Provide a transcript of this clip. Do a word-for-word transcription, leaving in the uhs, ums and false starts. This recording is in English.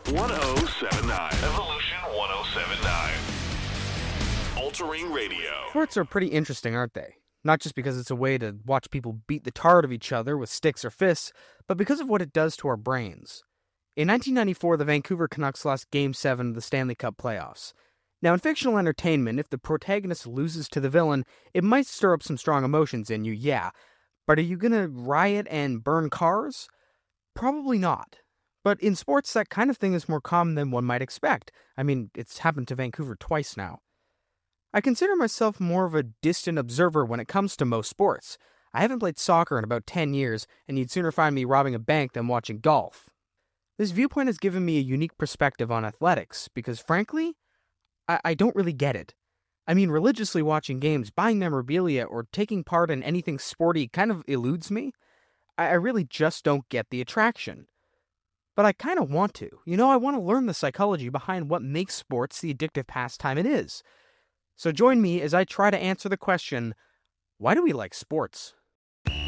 one oh seven nine. Evolution one oh seven nine. Altering Radio. Sports are pretty interesting, aren't they? Not just because it's a way to watch people beat the tar out of each other with sticks or fists, but because of what it does to our brains. In nineteen ninety-four, the Vancouver Canucks lost Game seven of the Stanley Cup playoffs. Now, in fictional entertainment, if the protagonist loses to the villain, it might stir up some strong emotions in you, yeah. But are you gonna riot and burn cars? Probably not. But in sports, that kind of thing is more common than one might expect. I mean, it's happened to Vancouver twice now. I consider myself more of a distant observer when it comes to most sports. I haven't played soccer in about ten years, and you'd sooner find me robbing a bank than watching golf. This viewpoint has given me a unique perspective on athletics, because frankly, I, I don't really get it. I mean, religiously watching games, buying memorabilia, or taking part in anything sporty kind of eludes me. I, I really just don't get the attraction. But I kind of want to. You know, I want to learn the psychology behind what makes sports the addictive pastime it is. So join me as I try to answer the question, why do we like sports?